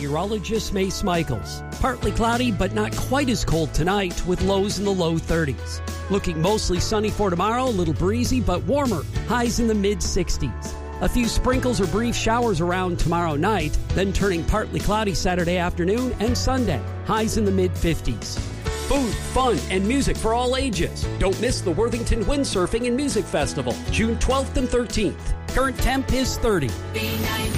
meteorologist Mace Michaels. Partly cloudy, but not quite as cold tonight, with lows in the low 30s. Looking mostly sunny for tomorrow, a little breezy, but warmer. Highs in the mid-60s. A few sprinkles or brief showers around tomorrow night, then turning partly cloudy Saturday afternoon and Sunday. Highs in the mid-50s. Food, fun, and music for all ages. Don't miss the Worthington Windsurfing and Music Festival, June 12th and 13th. Current temp is 30.